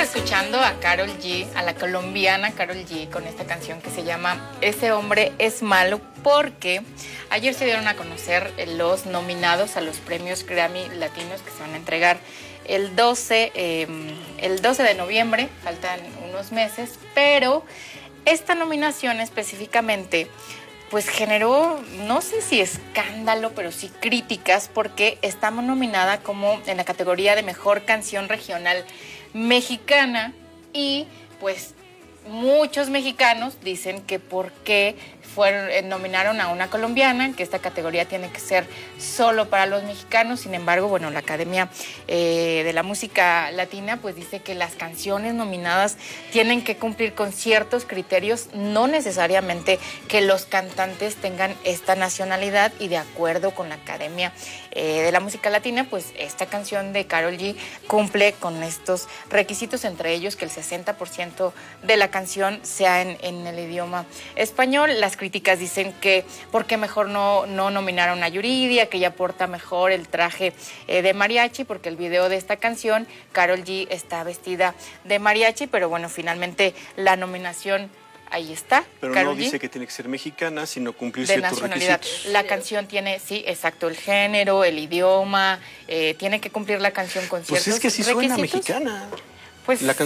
escuchando a Karol G, a la colombiana Karol G, con esta canción que se llama Ese hombre es malo, porque ayer se dieron a conocer los nominados a los premios Grammy Latinos que se van a entregar el 12 de noviembre, faltan unos meses, pero esta nominación específicamente pues generó, no sé si escándalo, pero sí críticas, porque estamos nominada como en la categoría de Mejor Canción Regional Mexicana, y pues muchos mexicanos dicen que por qué nominaron a una colombiana, que esta categoría tiene que ser solo para los mexicanos. Sin embargo, bueno, la Academia de la Música Latina pues dice que las canciones nominadas tienen que cumplir con ciertos criterios, no necesariamente que los cantantes tengan esta nacionalidad, y de acuerdo con la Academia de la Música Latina, pues esta canción de Karol G cumple con estos requisitos, entre ellos que el 60% de la canción sea en el idioma español. Las críticas dicen que por qué mejor no nominaron a Yuridia, que ella porta mejor el traje de mariachi, porque el video de esta canción, Karol G está vestida de mariachi, pero bueno, finalmente la nominación ahí está. Pero Karol no G, dice que tiene que ser mexicana, sino cumplir de ciertos nacionalidad. requisitos. La canción tiene, sí, exacto, el género, el idioma, tiene que cumplir la canción con ciertos Pues es que sí requisitos. suena mexicana. Pues la